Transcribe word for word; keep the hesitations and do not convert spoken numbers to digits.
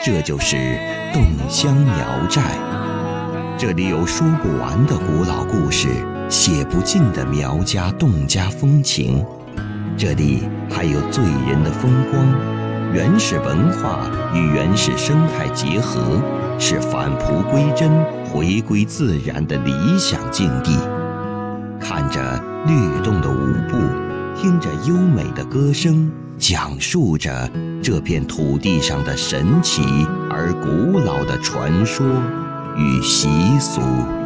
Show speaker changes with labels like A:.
A: 这就是洞乡苗寨。这里有说不完的古老故事，写不尽的苗家侗家风情。这里还有醉人的风光，原始文化与原始生态结合，是返璞归真、回归自然的理想境地。看着律动的舞步，听着优美的歌声，讲述着这片土地上的神奇而古老的传说与习俗。